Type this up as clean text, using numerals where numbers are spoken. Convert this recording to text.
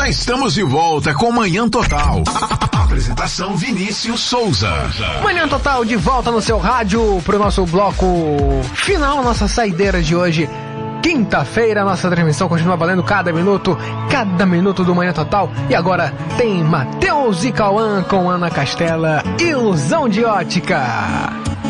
Já estamos de volta com Manhã Total. Apresentação Vinícius Souza. Manhã Total de volta no seu rádio pro nosso bloco final, nossa saideira de hoje. Quinta-feira, nossa transmissão continua valendo cada minuto do Manhã Total. E agora tem Matheus e Cauã com Ana Castela, Ilusão de Ótica.